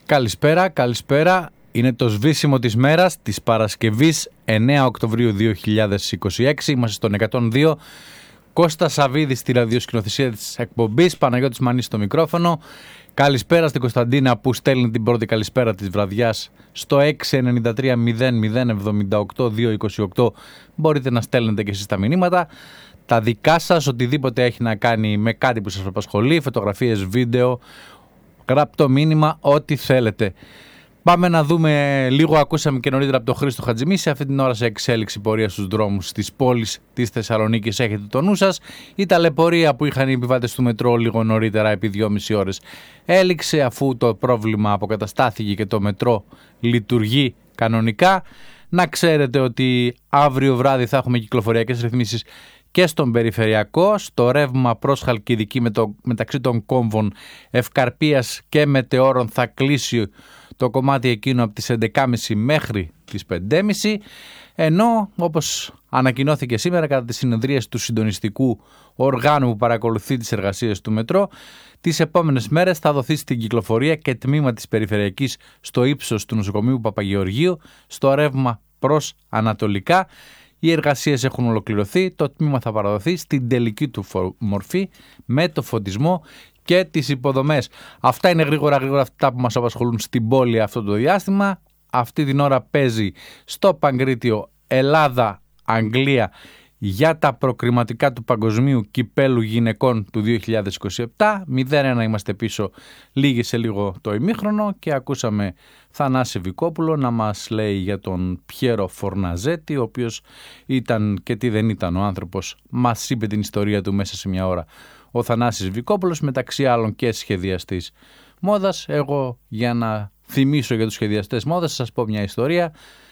Καλησπέρα, καλησπέρα. Είναι το σβήσιμο της μέρας της Παρασκευής 9 Οκτωβρίου 2026. Είμαστε στον 102. Κώστας Σαββίδης στη ραδιοσκηνοθεσία της εκπομπής, Παναγιώτης Μανής στο μικρόφωνο. Καλησπέρα στην Κωνσταντίνα που στέλνει την πρώτη καλησπέρα της βραδιάς στο 693 0078 228. Μπορείτε να στέλνετε και εσείς τα μηνύματα. Τα δικά σας, οτιδήποτε έχει να κάνει με κάτι που σας απασχολεί, φωτογραφίες, βίντεο, γραπτό μήνυμα, ό,τι θέλετε. Πάμε να δούμε λίγο, ακούσαμε και νωρίτερα από τον Χρήστο Χατζημίση, αυτή την ώρα σε εξέλιξη πορεία στους δρόμους της πόλης της Θεσσαλονίκης, έχετε το νου σας. Η ταλαιπωρία που είχαν οι επιβάτες του μετρό λίγο νωρίτερα επί 2,5 ώρες έληξε, αφού το πρόβλημα αποκαταστάθηκε και το μετρό λειτουργεί κανονικά. Να ξέρετε ότι αύριο βράδυ θα έχουμε κυκλοφοριακές ρυθμίσεις και στον περιφερειακό, στο ρεύμα προς Χαλκιδική μεταξύ των κόμβων Ευκαρπίας και Μετεώρων θα κλείσει το κομμάτι εκείνο από τις 11.30 μέχρι τις 5.30, ενώ όπως ανακοινώθηκε σήμερα κατά τις συνεδρίες του συντονιστικού οργάνου που παρακολουθεί τις εργασίες του μετρό, τις επόμενες μέρες θα δοθεί στην κυκλοφορία και τμήμα της περιφερειακής στο ύψος του νοσοκομείου Παπαγεωργίου, στο ρεύμα προς Ανατολικά. Οι εργασίες έχουν ολοκληρωθεί, το τμήμα θα παραδοθεί στην τελική του μορφή με το φωτισμό και τις υποδομές. Αυτά είναι γρήγορα αυτά που μας απασχολούν στην πόλη αυτό το διάστημα. Αυτή την ώρα παίζει στο Παγκρίτιο Ελλάδα-Αγγλία για τα προκριματικά του Παγκοσμίου Κυπέλου Γυναικών του 2027. 0-1 είμαστε πίσω, λίγησε λίγο το ημίχρονο και ακούσαμε Θανάση Βικόπουλο να μας λέει για τον Πιέρο Φορναζέτη, ο οποίος ήταν και τι δεν ήταν ο άνθρωπος, μας είπε την ιστορία του μέσα σε μια ώρα. Ο Θανάσης Βικόπουλος, μεταξύ άλλων και σχεδιαστής μόδας. Εγώ για να θυμίσω για τους σχεδιαστές μόδας σας πω μια ιστορία.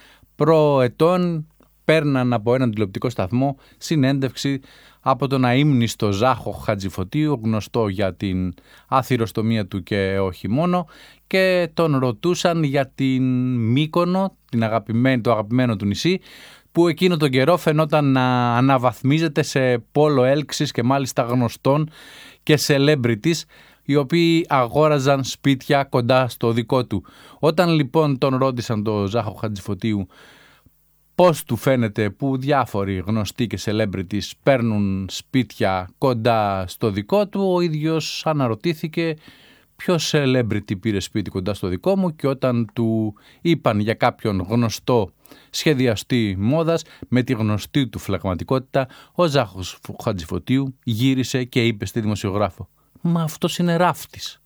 Προετών παίρναν από έναν τηλεοπτικό σταθμό συνέντευξη από τον αείμνηστο Ζάχο Χατζηφωτίου, γνωστό για την αθυροστομία του και όχι μόνο, και τον ρωτούσαν για την Μύκονο, το αγαπημένο του νησί, που εκείνο τον καιρό φαινόταν να αναβαθμίζεται σε πόλο έλξης και μάλιστα γνωστών και celebrities, οι οποίοι αγόραζαν σπίτια κοντά στο δικό του. Όταν λοιπόν τον ρώτησαν τον Ζάχο Χατζηφωτίου πώς του φαίνεται που διάφοροι γνωστοί και celebrities παίρνουν σπίτια κοντά στο δικό του, ο ίδιος αναρωτήθηκε ποιος celebrity πήρε σπίτι κοντά στο δικό μου, και όταν του είπαν για κάποιον γνωστό σχεδιαστή μόδας με τη γνωστή του φλεγματικότητα, ο Ζάχος Χατζηφωτίου γύρισε και είπε στη δημοσιογράφο: «Μα αυτός είναι ράφτης».